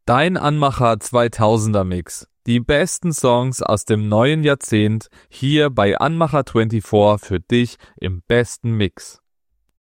Dein Anmacher 2000er Mix. Die besten Songs aus dem neuen Jahrzehnt hier bei Anmacher 24 für dich im besten Mix.